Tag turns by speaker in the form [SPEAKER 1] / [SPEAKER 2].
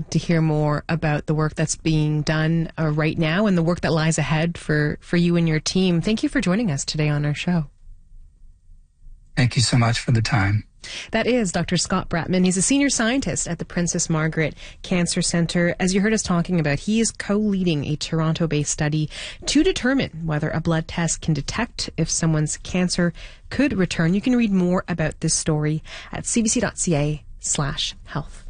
[SPEAKER 1] to hear more about the work that's being done right now and the work that lies ahead for you and your team. Thank you for joining us today on our show.
[SPEAKER 2] Thank you so much for the time.
[SPEAKER 1] That is Dr. Scott Bratman. He's a senior scientist at the Princess Margaret Cancer Centre. As you heard us talking about, he is co-leading a Toronto-based study to determine whether a blood test can detect if someone's cancer could return. You can read more about this story at cbc.ca/health.